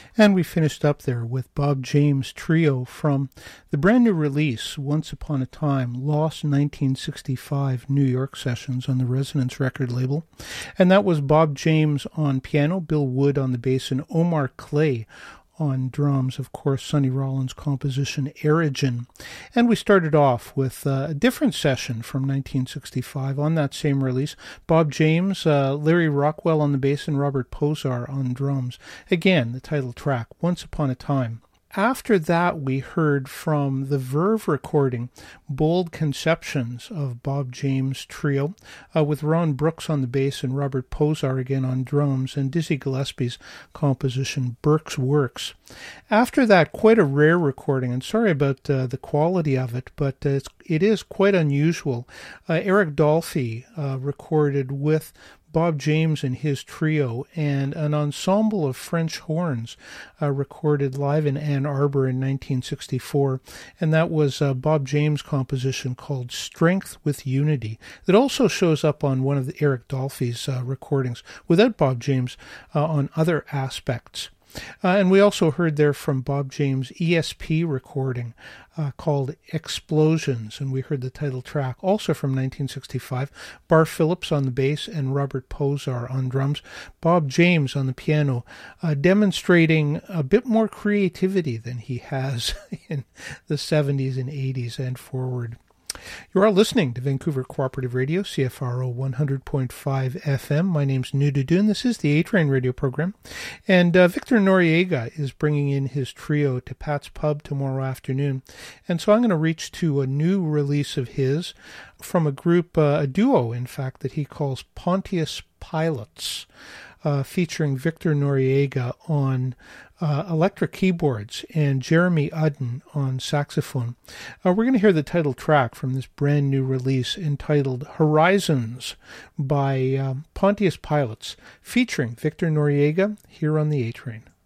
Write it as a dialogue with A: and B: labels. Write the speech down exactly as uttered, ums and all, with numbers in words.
A: And we finished up there with Bob James Trio from the brand new release, Once Upon a Time, Lost nineteen sixty-five New York Sessions on the Resonance record label. And that was Bob James on piano, Bill Wood on the bass, and Omar Clay on drums, of course, Sonny Rollins' composition Erigen. And we started off with uh, a different session from nineteen sixty-five on that same release. Bob James, uh, Larry Rockwell on the bass, and Robert Posar on drums. Again, the title track, Once Upon a Time. After that, we heard from the Verve recording, Bold Conceptions of Bob James Trio, uh, with Ron Brooks on the bass and Robert Posar again on drums, and Dizzy Gillespie's composition, Burke's Works. After that, quite a rare recording, and sorry about uh, the quality of it, but uh, it's, it is quite unusual. Uh, Eric Dolphy uh, recorded with Bob James and his trio, and an ensemble of French horns uh, recorded live in Ann Arbor in nineteen sixty-four, and that was a Bob James composition called Strength with Unity that also shows up on one of the Eric Dolphy's uh, recordings without Bob James uh, on other aspects. Uh, and we also heard there from Bob James' E S P recording uh, called Explosions, and we heard the title track also from nineteen sixty-five. Bar Phillips on the bass and Robert Posar on drums. Bob James on the piano, uh, demonstrating a bit more creativity than he has in the seventies and eighties and forward. You are listening to Vancouver Cooperative Radio, C F R O one hundred point five F M. My name's Nudu and this is the A-Train radio program. And uh, Victor Noriega is bringing in his trio to Pat's Pub tomorrow afternoon. And so I'm going to reach to a new release of his from a group, uh, a duo, in fact, that he calls Pontius Pilots, uh, featuring Victor Noriega on Uh, electric keyboards and Jeremy Udden on saxophone. Uh, we're going to hear the title track from this brand new release entitled Horizons by uh, Pontius Pilots, featuring Victor Noriega here on the A-Train.